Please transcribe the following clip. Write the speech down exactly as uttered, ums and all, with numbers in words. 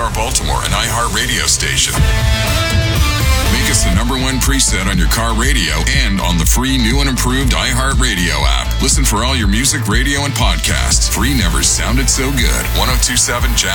Star Baltimore, an iHeartRadio station. Make us the number one preset on your car radio and on the free new and improved iHeartRadio app. Listen for all your music, radio, and podcasts. Free never sounded so good. ten twenty-seven Jazz.